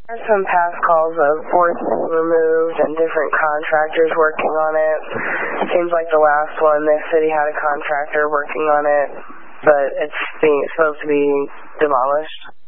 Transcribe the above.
There's some past calls of boards being removed and different contractors working on it. Seems like the last one, the city had a contractor working on it, but it's supposed to be demolished.